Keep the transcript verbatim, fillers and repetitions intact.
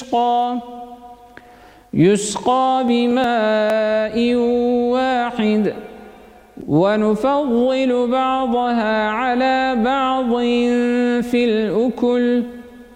يسقى يسقى بماء واحد ونفضل بعضها على بعض في الأكل